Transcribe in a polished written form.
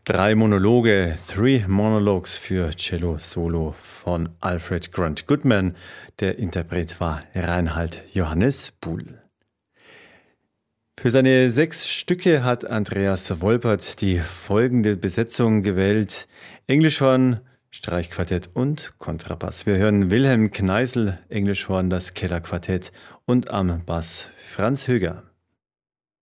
3 Monologe, Three Monologues für Cello Solo von Alfred Grant Goodman. Der Interpret war Reinhard Johannes Buhl. Für seine 6 Stücke hat Andreas Wolpert die folgende Besetzung gewählt: Englischhorn, Streichquartett und Kontrabass. Wir hören Wilhelm Kneißl, Englischhorn, das Kellerquartett und am Bass Franz Höger.